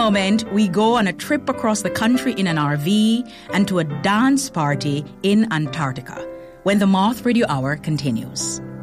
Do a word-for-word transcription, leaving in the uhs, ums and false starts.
moment, we go on a trip across the country in an R V and to a dance party in Antarctica when the Moth Radio Hour continues.